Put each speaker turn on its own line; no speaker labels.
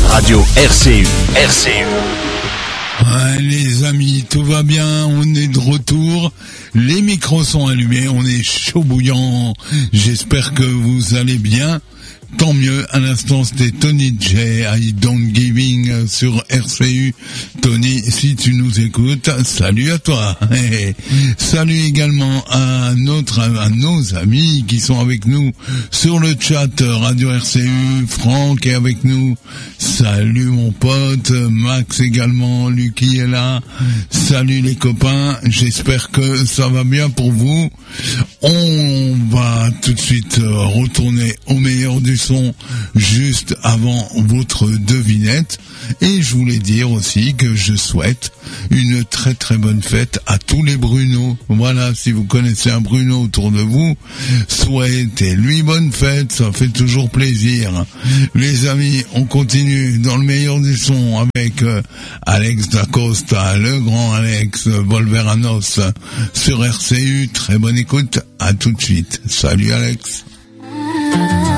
Radio RCU.
Ouais, les amis, tout va bien, on est de retour, les micros sont allumés, on est chaud bouillant, j'espère que vous allez bien. Tant mieux, à l'instant c'était Tony J, I Don't Giving sur RCU. Tony, si tu nous écoutes, salut à toi. Salut également à nos amis qui sont avec nous sur le chat Radio RCU. Franck est avec nous. Salut mon pote, Max également, Lucky est là. Salut les copains, j'espère que ça va bien pour vous. On va tout de suite retourner au meilleur du son juste avant votre devinette, et je voulais dire aussi que je souhaite une très très bonne fête à tous les Bruno. Voilà, si vous connaissez un Bruno autour de vous, souhaitez-lui bonne fête, ça fait toujours plaisir. Les amis, on continue dans le meilleur du son avec Alex D'Acosta, le grand Alex Volveranos sur RCU. Très bonne écoute, à tout de suite. Salut Alex.